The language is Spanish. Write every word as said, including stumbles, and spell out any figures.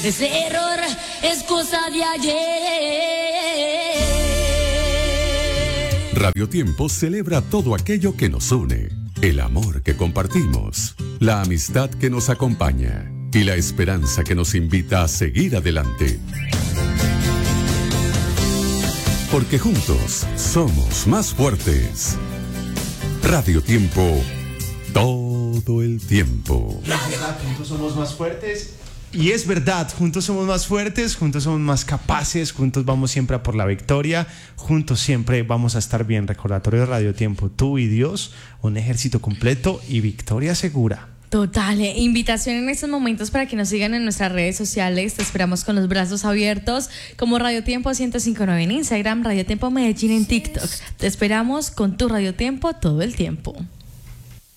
Ese error es cosa de ayer. Radio Tiempo celebra todo aquello que nos une, el amor que compartimos, la amistad que nos acompaña y la esperanza que nos invita a seguir adelante. Porque juntos somos más fuertes. Radio Tiempo, todo el tiempo. Juntos somos más fuertes. Y es verdad, juntos somos más fuertes, juntos somos más capaces, juntos vamos siempre a por la victoria, juntos siempre vamos a estar bien. Recordatorio de Radio Tiempo, tú y Dios, un ejército completo y victoria segura. Total, eh, invitación en estos momentos para que nos sigan en nuestras redes sociales. Te esperamos con los brazos abiertos como Radio Tiempo ciento cinco punto nueve en Instagram, Radio Tiempo Medellín en TikTok. Te esperamos con tu Radio Tiempo todo el tiempo.